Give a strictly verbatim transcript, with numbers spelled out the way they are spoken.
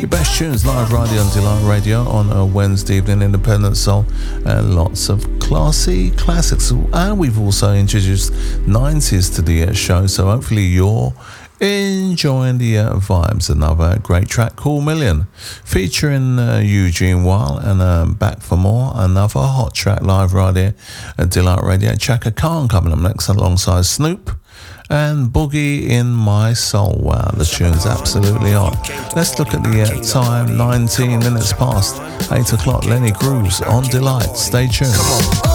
Your best tunes live radio on Delight Radio on a Wednesday evening, independent soul, and lots of classy classics. And we've also introduced nineties to the uh, show, so hopefully you're enjoying the uh, vibes. Another great track, Cool Million, featuring uh, Eugene Weil, and um, back for more. Another hot track live right here at Delight Radio. Chaka Khan coming up next alongside Snoop and Boogie in My Soul. Wow, the tune's absolutely on. Let's look at the uh, time, nineteen minutes past eight o'clock. Lenny Grooves on Delight. Stay tuned. Come on.